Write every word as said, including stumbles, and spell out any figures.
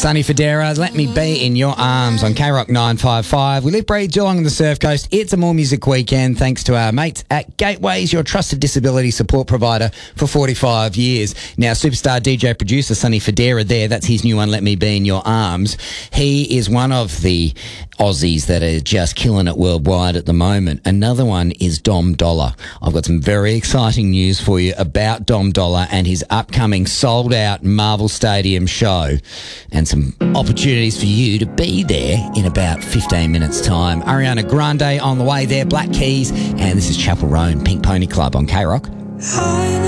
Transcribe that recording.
Sonny Fodera, Let Me Be in Your Arms on K Rock nine five five. We live, breathe, Geelong on the Surf Coast. It's a More Music weekend thanks to our mates at Gateways, your trusted disability support provider for forty-five years. Now, superstar D J producer Sonny Fodera there, that's his new one, Let Me Be in Your Arms. He is one of the Aussies that are just killing it worldwide at the moment. Another one is Dom Dollar. I've got some very exciting news for you about Dom Dollar and his upcoming sold-out Marvel Stadium show, and some opportunities for you to be there in about fifteen minutes' time. Ariana Grande on the way there, Black Keys, and this is Chapel Roan, Pink Pony Club on K Rock.